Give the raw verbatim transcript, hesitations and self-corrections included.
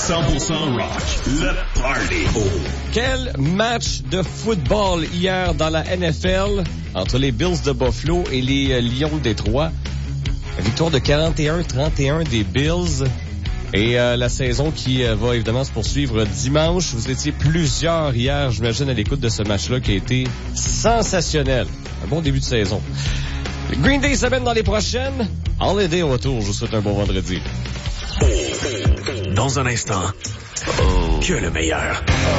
cent pour cent rock, le party. Oh. Quel match de football hier dans la N F L entre les Bills de Buffalo et les euh, Lions de Détroit. Victoire de quarante et un à trente et un des Bills. Et euh, la saison qui euh, va évidemment se poursuivre dimanche. Vous étiez plusieurs hier, j'imagine, à l'écoute de ce match-là qui a été sensationnel. Un bon début de saison. Green Day s'amène dans les prochaines. Holiday au retour. Je vous souhaite un bon vendredi. Dans un instant, oh. que le meilleur.